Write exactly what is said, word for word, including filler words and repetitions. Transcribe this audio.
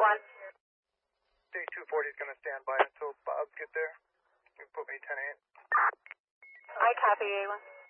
one. D two forty is going to stand by until Bob get there. You put me ten eight. I copy A one.